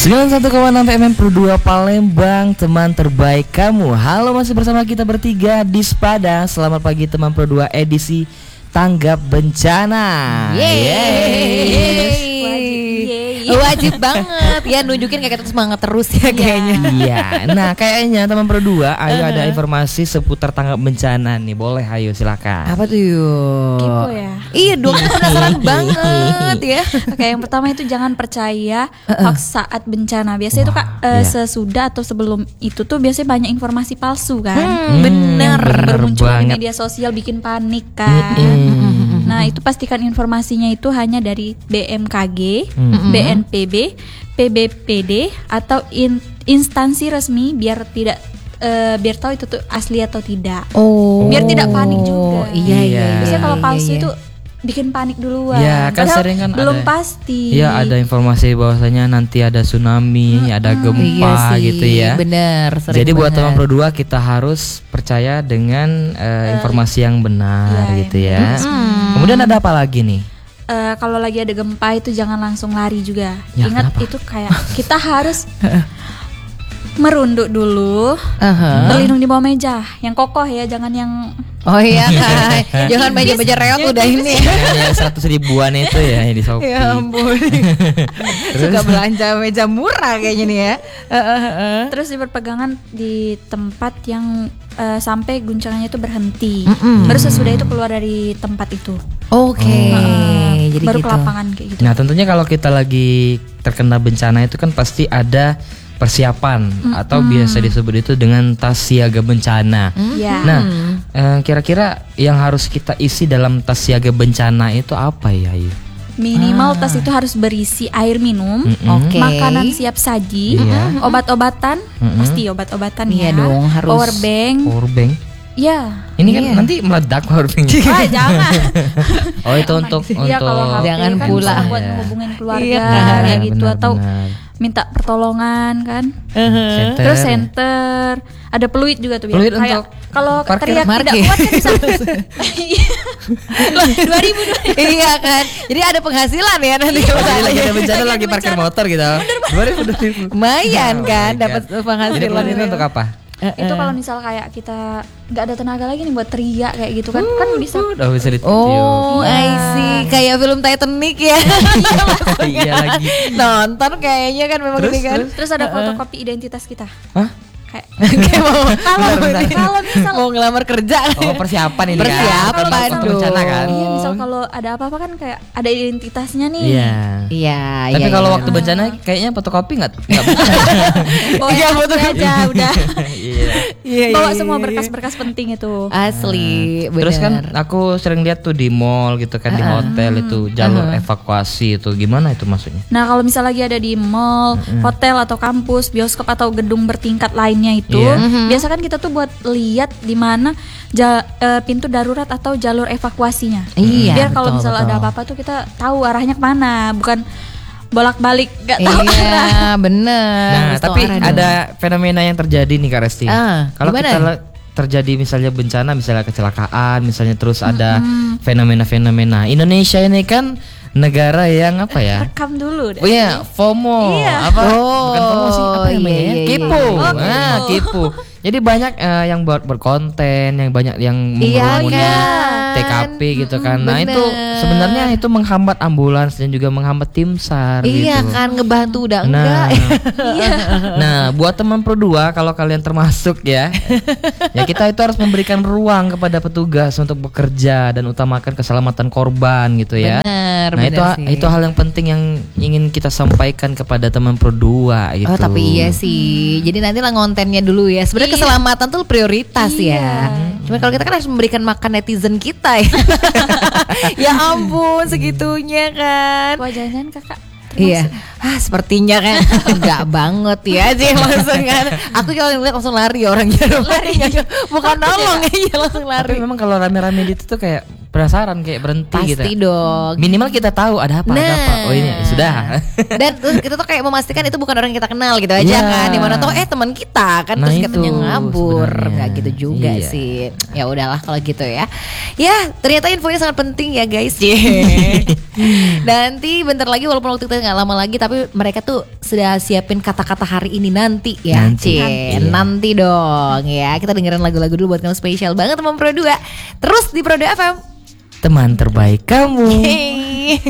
91,6 FM Pro 2 Palembang, teman terbaik kamu. Halo, masih bersama kita bertiga di Spada. Selamat pagi teman Pro 2 edisi Tanggap Bencana. Yeay. Wajib banget ya, nunjukin kayak kita semangat terus ya kayaknya. Iya. Nah, kayaknya teman Pro 2, ayo ada informasi seputar tanggap bencana nih. Boleh, ayo silakan. Apa tuh yuk? Kepo ya. Iya dong, penasaran banget ya. Oke, yang pertama itu jangan percaya hoax saat bencana. Biasanya itu Kak, sesudah atau sebelum itu tuh biasanya banyak informasi palsu kan. Bener Bermuncul di banget. media sosial bikin panik kan. Nah, itu pastikan informasinya itu hanya dari BMKG, BNPB, PBPD atau instansi resmi biar tidak biar tahu itu tuh asli atau tidak. Biar tidak panik juga. Iya. Biasanya kalau palsu iya. itu bikin panik duluan. Ya, kan Padahal sering kan belum ada- pasti. Iya, ada informasi bahwasanya nanti ada tsunami, ada gempa Iya sih, gitu ya. bener. sering Jadi buat banget. teman Pro 2 kita harus percaya dengan informasi yang benar Iya, gitu ya. Kemudian ada apa lagi nih? Kalau lagi ada gempa itu jangan langsung lari juga. Ya, Ingat kenapa? itu kayak kita harus merunduk dulu, berlindung di bawah meja, yang kokoh ya, jangan yang Oh iya kan, jangan meja-meja reot udah ini. Yang 100 ribuan itu ya yang di Shopee. Ya ampun. Suka belanja meja murah kayaknya nih ya. terus berpegangan di tempat yang sampai guncangannya itu berhenti. Baru sesudah itu keluar dari tempat itu. Oke, jadi baru gitu. ke lapangan kayak gitu. Nah, tentunya kalau kita lagi terkena bencana itu kan pasti ada persiapan atau biasa disebut itu dengan tas siaga bencana. Ya. Nah, kira-kira yang harus kita isi dalam tas siaga bencana itu apa ya, Ayu? Minimal tas itu harus berisi air minum, Oke. makanan siap saji, Iya. obat-obatan, pasti obat-obatan Iya ya. dong, harus. Power bank. Power bank. Ya. Ini kan nanti meledak power bank. Jangan. Oh, itu untuk Iya, kalau HP Jangan kan pula. bisa buat Iya. menghubungin keluarga Iya, kayak gitu, benar, atau benar. minta pertolongan kan. Center. Terus center, ada peluit juga tuh biar Peluit kayak untuk kalau parkir, teriak tidak parkir. kuat kan bisa. Iya. 2000. Iya kan, jadi ada penghasilan ya nanti. Oh, jadi lagi ada bencana Lagi lagi ada parkir bencana. motor gitu. 2000. Lumayan kan, Oh my dapat God. Jadi penghasilan. peluit itu untuk apa? Itu kalau misal kayak kita nggak ada tenaga lagi nih buat teriak kayak gitu kan, kan bisa. Udah bisa ditiup. Oh, Iya. I see. Kayak film Titanic ya. Iya lagi. Nonton kayaknya kan memang Terus, ini kan. Terus ada fotokopi identitas kita. Hah? Kayak Kayak mau kalau misal mau ngelamar kerja. Oh, persiapan ini Persiapan kan. Kalau dong. bencana kan. iya, misal kalau ada apa-apa kan kayak ada identitasnya nih. Iya. Iya, Tapi iya, kalau iya. waktu bencana kayaknya fotokopi nggak Bawa Iya, yang asli aja udah. Iya. Iya, Bawa iya, semua iya. berkas-berkas penting itu. Asli, Terus kan benar. aku sering lihat tuh di mall gitu kan, di hotel itu jalur evakuasi itu gimana itu maksudnya? Nah, kalau misal lagi ada di mall, hotel atau kampus, bioskop atau gedung bertingkat lainnya itu, Iya. biasa kan kita tuh buat lihat di mana pintu darurat atau jalur evakuasinya. Iya, Biar kalau betul, misal ada betul. apa-apa tuh kita tahu arahnya kemana, bukan bolak-balik gak tahu arah. Iya, bener. Nah, Harus tahu tapi arah dong. ada fenomena yang terjadi nih Kak Resti. Kalau gimana? kita terjadi misalnya bencana, misalnya kecelakaan, misalnya terus ada fenomena-fenomena. Indonesia ini kan negara yang apa ya? Rekam dulu deh. Oh iya, FOMO. Iya. Apa? Oh, Bukan FOMO sih, apa iya, namanya? iya, iya. Kipu. Oh, Nah, kipu. Jadi banyak yang berkonten, yang banyak yang Iya menghubungi kan? TKP gitu kan. Nah, bener. itu sebenarnya itu menghambat ambulans dan juga menghambat tim SAR Iya gitu. kan, ngebantu udah Nah, enggak. nah, buat teman Pro 2 kalau kalian termasuk ya, ya kita itu harus memberikan ruang kepada petugas untuk bekerja dan utamakan keselamatan korban gitu ya. Bener, Nah, bener sih. itu hal yang penting yang ingin kita sampaikan kepada teman Pro 2 gitu. Oh tapi iya sih. Jadi nanti lah ngontennya dulu ya. Sebenarnya keselamatan tuh prioritas ya. Cuma kalau kita kan harus memberikan makan netizen kita ya. Ya ampun segitunya kan. Wah, jangan kakak. Iya. Sepertinya kan enggak banget ya sih langsung kan. Aku kalau ngeliat langsung lari orangnya. Bukan nolong ya langsung Tapi lari. memang kalau rame-rame gitu tuh kayak penasaran kayak berhenti Pasti gitu. dong. Minimal kita tahu ada apa, ada Nah. apa. Oh ini sudah. Dan terus kita tuh kayak memastikan itu bukan orang yang kita kenal gitu aja Iya. kan. Dimana tuh teman kita kan Nah, terus katanya itu ngabur. sebenarnya. Nggak gitu juga Iya. sih. Ya udahlah kalau gitu ya. Ya ternyata infonya sangat penting ya guys. Nanti bentar lagi walaupun waktu kita nggak lama lagi, tapi mereka tuh sudah siapin kata-kata hari ini nanti ya. Nanti. Nanti dong ya. Kita dengerin lagu-lagu dulu buat kamu, spesial banget teman Pro 2. Terus di Pro 2 FM. Teman terbaik kamu. Hey.